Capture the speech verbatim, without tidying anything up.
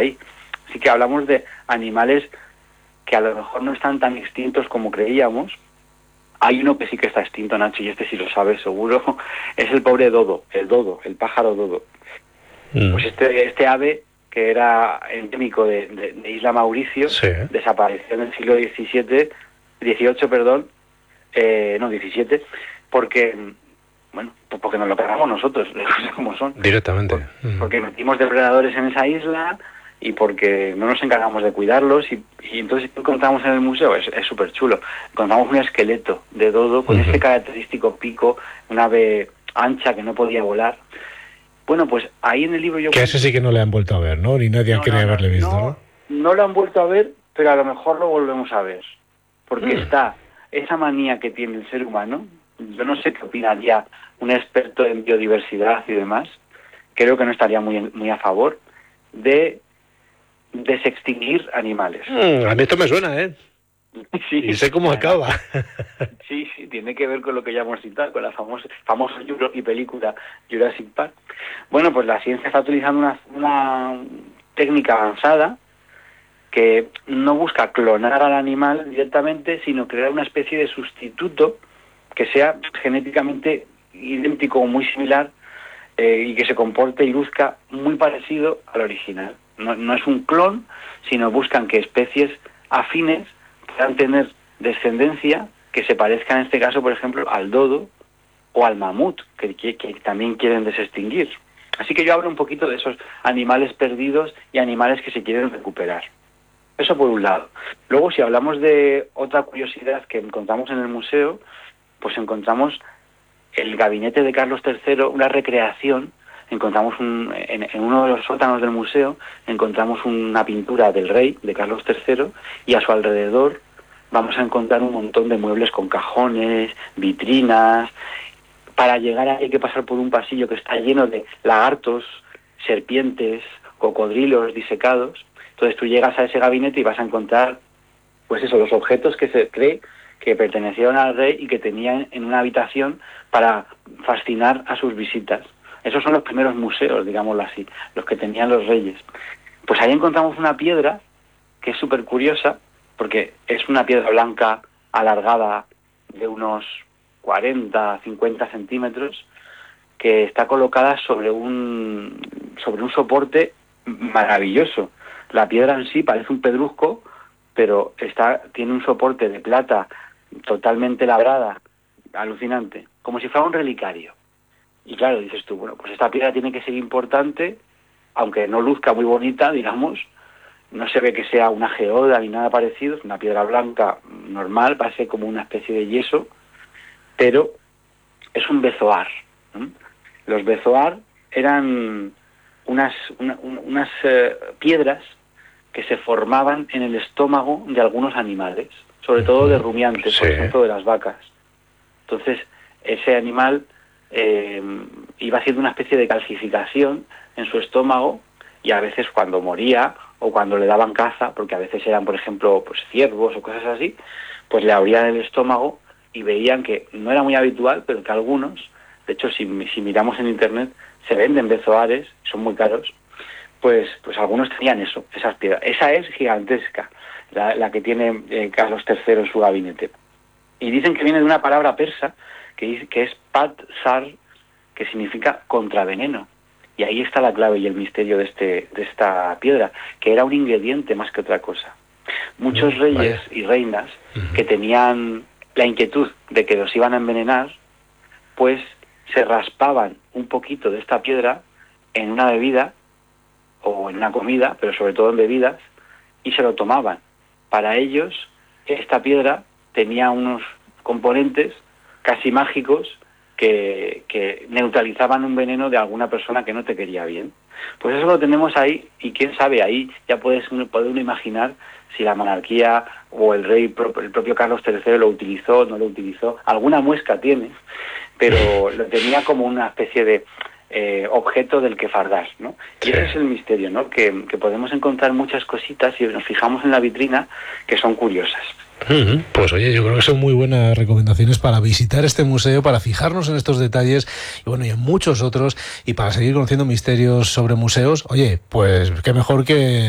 ahí. Así que hablamos de animales que a lo mejor no están tan extintos como creíamos. Hay uno que sí que está extinto, Nacho, y este sí lo sabes seguro, es el pobre dodo, el dodo, el pájaro dodo. Mm. Pues este, este ave, que era endémico de, de, de Isla Mauricio, sí. desapareció en el siglo diecisiete, dieciocho, perdón, eh, no, diecisiete, porque, bueno, pues porque nos lo cargamos nosotros, como son. Directamente. Por, mm. Porque metimos depredadores en esa isla y porque no nos encargamos de cuidarlos, y, y entonces encontramos en el museo, es súper chulo, encontramos un esqueleto de dodo con uh-huh. este característico pico, una ave ancha que no podía volar. Bueno, pues ahí en el libro yo... Que a ese sí que no le han vuelto a ver, ¿no? Ni nadie no, quiere no, haberle visto, no, ¿no? No lo han vuelto a ver, pero a lo mejor lo volvemos a ver, porque mm. está esa manía que tiene el ser humano. Yo no sé qué opinaría un experto en biodiversidad y demás, creo que no estaría muy, muy a favor de desextinguir animales. Mm, a mí esto me suena, ¿eh? Sí, y sé cómo acaba. Sí, sí, tiene que ver con lo que ya hemos citado, con la famosa, famosa y película Jurassic Park. Bueno, pues la ciencia está utilizando una, una técnica avanzada que no busca clonar al animal directamente, sino crear una especie de sustituto que sea genéticamente idéntico o muy similar eh, y que se comporte y luzca muy parecido al original. No, no es un clon, sino buscan que especies afines puedan tener descendencia que se parezca en este caso, por ejemplo, al dodo o al mamut, que, que, que también quieren desextinguir. Así que yo hablo un poquito de esos animales perdidos y animales que se quieren recuperar. Eso por un lado. Luego, si hablamos de otra curiosidad que encontramos en el museo, pues encontramos el gabinete de Carlos tercero, una recreación. Encontramos un, en, en uno de los sótanos del museo, encontramos una pintura del rey, de Carlos tercero, y a su alrededor vamos a encontrar un montón de muebles con cajones, vitrinas. Para llegar ahí hay que pasar por un pasillo que está lleno de lagartos, serpientes, cocodrilos disecados. Entonces tú llegas a ese gabinete y vas a encontrar, pues eso, los objetos que se cree que pertenecieron al rey y que tenían en una habitación para fascinar a sus visitas. Esos son los primeros museos, digámoslo así, los que tenían los reyes. Pues ahí encontramos una piedra que es súper curiosa, porque es una piedra blanca alargada de unos cuarenta, cincuenta centímetros, que está colocada sobre un, sobre un soporte maravilloso. La piedra en sí parece un pedrusco, pero está, tiene un soporte de plata totalmente labrada, alucinante, como si fuera un relicario. Y claro, dices tú, bueno, pues esta piedra tiene que ser importante, aunque no luzca muy bonita, digamos, no se ve que sea una geoda ni nada parecido, es una piedra blanca normal, parece como una especie de yeso, pero es un bezoar. ¿eh? Los bezoar eran unas, una, unas eh, piedras que se formaban en el estómago de algunos animales, sobre todo de rumiantes, sí. por ejemplo, de las vacas. Entonces, ese animal eh, iba haciendo una especie de calcificación en su estómago, y a veces cuando moría o cuando le daban caza, porque a veces eran, por ejemplo, pues ciervos o cosas así, pues le abrían el estómago y veían que no era muy habitual, pero que algunos, de hecho, si, si miramos en internet, se venden bezoares, son muy caros, pues pues algunos tenían eso, esas piedras. Esa es gigantesca, la, la que tiene eh, Carlos tercero en su gabinete. Y dicen que viene de una palabra persa, que, que es pat-sar, que significa contraveneno. Y ahí está la clave y el misterio de este de esta piedra, que era un ingrediente más que otra cosa. Muchos reyes Vaya. y reinas uh-huh. que tenían la inquietud de que los iban a envenenar, pues se raspaban un poquito de esta piedra en una bebida o en una comida, pero sobre todo en bebidas, y se lo tomaban. Para ellos, esta piedra tenía unos componentes casi mágicos que, que neutralizaban un veneno de alguna persona que no te quería bien. Pues eso lo tenemos ahí, y quién sabe, ahí ya puedes puede uno imaginar si la monarquía o el rey, el propio Carlos tercero lo utilizó o no lo utilizó. Alguna muesca tiene, pero lo tenía como una especie de eh, objeto del que fardar, ¿no? Y sí. ese es el misterio, ¿no? Que, que podemos encontrar muchas cositas, si nos fijamos en la vitrina, que son curiosas. Pues oye, yo creo que son muy buenas recomendaciones para visitar este museo, para fijarnos en estos detalles y bueno, y en muchos otros, y para seguir conociendo misterios sobre museos. Oye, pues qué mejor que